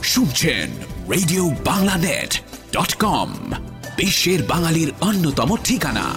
শুনছেন রেডিও বাংলানেট.com, বিশ্বের বাঙালির অন্যতম ঠিকানা।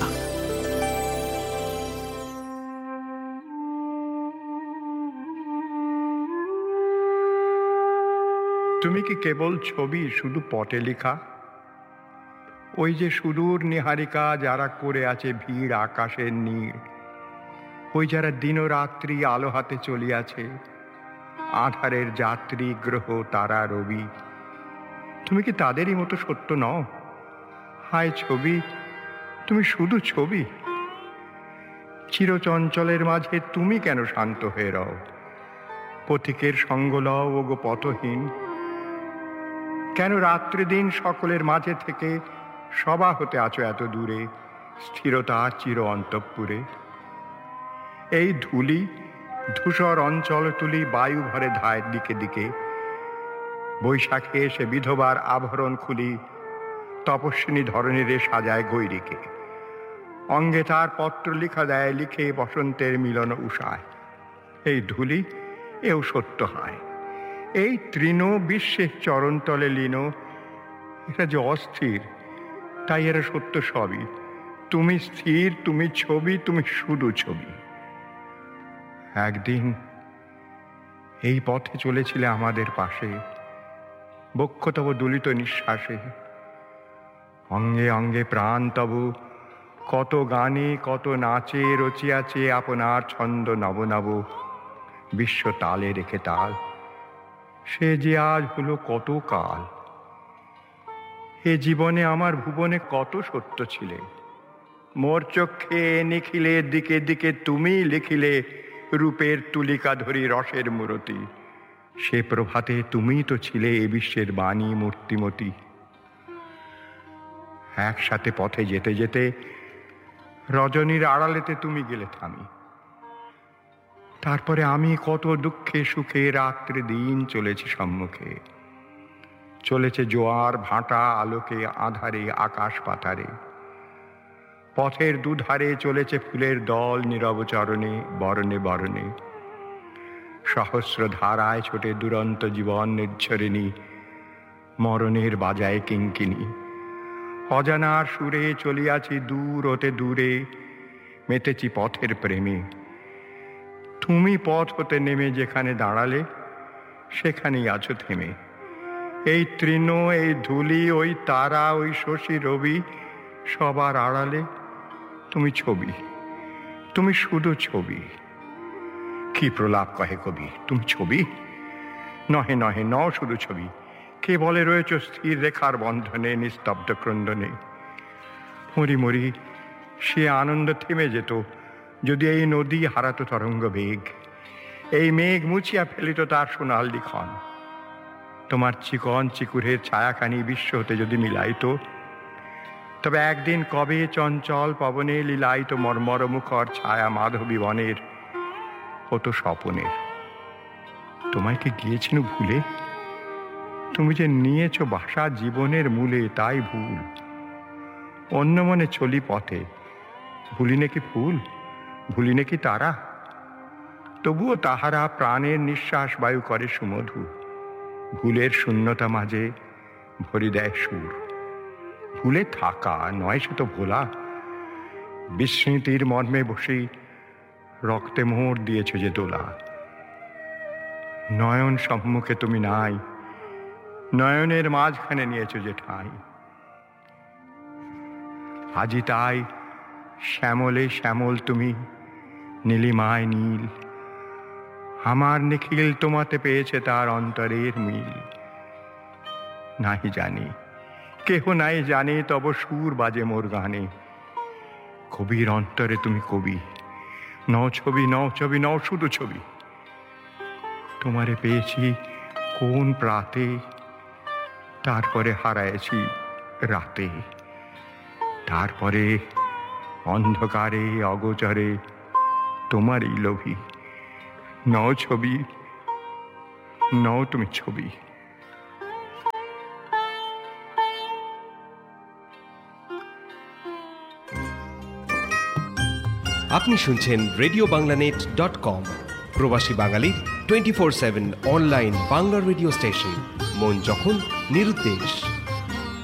তুমি কি কেবল ছবি, শুধু পটে লেখা? ওই যে সুদূর নিহারিকা যারা করে আছে ভিড় আকাশের নীড়, ওই যারা দিনরাত্রি আলো হাতে চলিয়াছে, আধারের যাত্রী গ্রহ তারা রবি, তুমি কি তাদেরই মতো সত্য নও? হায় ছবি, তুমি শুধু ছবি। চিরচঞ্চলের মাঝে তুমি কেন শান্ত হয়ে রও? পথিকের সঙ্গ লও ও গো পথহীন। কেন রাত্রি দিন সকলের মাঝে থেকে সভা হতে আছো এত দূরে, স্থিরতার চির অন্তঃপুরে? এই ধুলি ধূসর অঞ্চল তুলি বায়ু ভরে ধায় দিকে দিকে, বৈশাখে এসে বিধবার আভরণ খুলি, তপস্বিনী ধরনীরে সাজায় গৈরিকে। অঙ্গে তার পত্র লিখা দেয় লিখে বসন্তের মিলন উষায়। এই ধুলি এও সত্য হয়, এই তৃণ বিশ্বের চরণতলে লীন। এরা যে অস্থির, তাই এরা সত্য সবই। তুমি স্থির, তুমি ছবি, তুমি শুধু ছবি। একদিন এই পথে চলেছিলে আমাদের পাশে, বক্ষ তব দুলিত নিঃশ্বাসে। অঙ্গে অঙ্গে প্রাণ তব কত গানে কত নাচে রচিয়াছে আপনার ছন্দ নব নব, বিশ্ব তালে রেখে তাল। সে যে আজ হলো কত কাল। এ জীবনে আমার ভুবনে কত সত্য ছিলে। মোর চক্ষে নিখিলের দিকে দিকে তুমি লিখিলে রূপের তুলিকা ধরি রসের মূরতি। সে প্রভাতে তুমি তো ছিলে এ বিশ্বের বাণী মূর্তিমতী। একসাথে পথে যেতে যেতে রজনীর আড়ালেতে তুমি গেলে থামি। তারপরে আমি কত দুঃখে সুখে রাত্রি দিন চলেছি সম্মুখে। চলেছে জোয়ার ভাটা আলোকে আধারে আকাশ পাতারে। পথের দুধারে চলেছে ফুলের দল নীরব চরণে বরণে বরণে। সহস্র ধারায় ছোটে দুরন্ত জীবন নির্ঝরিণী, মরণের বাজায় কিঙ্কিনী। অজানার সুরে চলিয়াছি দূর হতে দূরে, মেতেছি পথের প্রেমে। তুমি পথ হতে নেমে যেখানে দাঁড়ালে, সেখানেই আছো থেমে। এই তৃণ, এই ধুলি, ওই তারা, ওই শশী রবি, সবার আড়ালে তুমি ছবি, তুমি শুধু ছবি। কি প্রলাপ কহে কবি, তুমি ছবি? নহে নহে ন শুধু ছবি, কে বলে রয়েছ স্থির রেখার বন্ধনে নিস্তব্ধ ক্রন্দনে। মরি মরি সে আনন্দ থেমে যেত যদি এই নদী হারাতো তরঙ্গ বেগ, এই মেঘ মুছিয়া ফেলিত তার সোনাল লিখন। তোমার চিকন চিকুরের ছায়াখানি বিশ্ব হতে যদি মিলাইত, তবে একদিন কবে চঞ্চল পবনে লীলায়িত মর্মর মুখর ছায়া মাধবী বনের হতো স্বপনের। তোমায় কি গিয়েছিনু ভুলে? তুমি যে নিয়েছ বাসা জীবনের মূলে, তাই ভুল। অন্য মনে চলি পথে, ভুলি নাকি ফুল, ভুলি নাকি তারা? তবুও তাহারা প্রাণের নিঃশ্বাস বায়ু করে সুমধু। ভুলের শূন্যতা মাঝে ভরি দেয় সুর। ভুলে থাকা নয় সে তো ভোলা। বিস্মৃতির মর্মে বসে রক্তে মোহর দিয়েছ যে দোলা। নয়ন সম্মুখে তুমি নাই, নয়নের মাঝখানে নিয়েছ যে ঠাঁই। আজি তাই শ্যামলে শ্যামল তুমি, নীলিমায় নীল। আমার নিখিল তোমাতে পেয়েছে তার অন্তরের মিল। নাহি জানি, কেহ নাই জানে, তব সুর বাজে মোর গানে। কবির অন্তরে তুমি কবি, নও ছবি, নও ছবি, নও শুধু ছবি। তোমারে পেয়েছি কোন প্রাতে, তারপরে হারায়েছি রাতে। তারপরে অন্ধকারে অগোচরে তোমারই লোভী। নও ছবি, নও তুমি ছবি। আপনি শুনছেন রেডিও বাংলানেট.com, প্রবাসী বাঙালির 24/7 অনলাইন বাংলা রেডিও স্টেশন। মন যখন নিরুদ্দেশ।